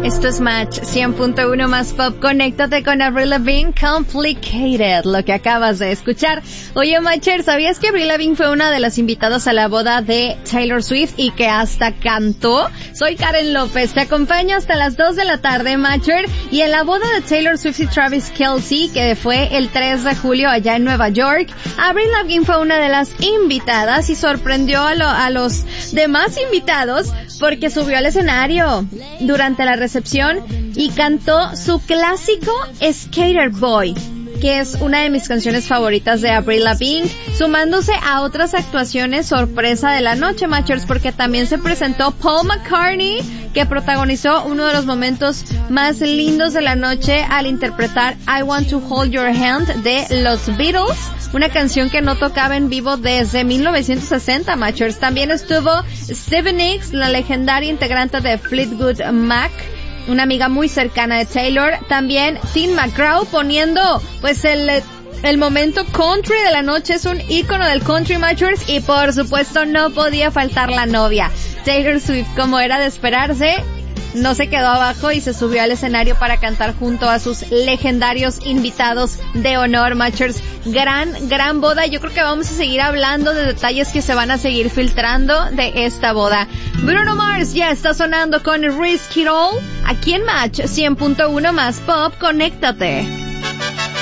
Esto es Match 100.1 más pop. Conéctate con Avril Lavigne, Complicated, lo que acabas de escuchar. Oye, Matcher, ¿sabías que Avril Lavigne fue una de las invitadas a la boda de Taylor Swift y que hasta cantó? Soy Karen López, te acompaño hasta las 2 de la tarde, Matcher. Y en la boda de Taylor Swift y Travis Kelce, que fue el 3 de julio allá en Nueva York, Avril Lavigne fue una de las invitadas y sorprendió a los demás invitados porque subió al escenario durante la recepción y cantó su clásico Skater Boy, que es una de mis canciones favoritas de Avril Lavigne, sumándose a otras actuaciones sorpresa de la noche, Matchers, porque también se presentó Paul McCartney, que protagonizó uno de los momentos más lindos de la noche al interpretar I Want to Hold Your Hand de los Beatles, una canción que no tocaba en vivo desde 1960, Matchers. También estuvo Stevie Nicks, la legendaria integrante de Fleetwood Mac, una amiga muy cercana de Taylor. También Tim McGraw poniendo pues el momento country de la noche, es un ícono del country, Matchers. Y por supuesto no podía faltar la novia, Taylor Swift, como era de esperarse. No se quedó abajo y se subió al escenario para cantar junto a sus legendarios invitados de honor, Matchers. Gran boda. Yo creo que vamos a seguir hablando de detalles que se van a seguir filtrando de esta boda. Bruno Mars ya está sonando con Risk It All aquí en Match 100.1 más pop. Conéctate.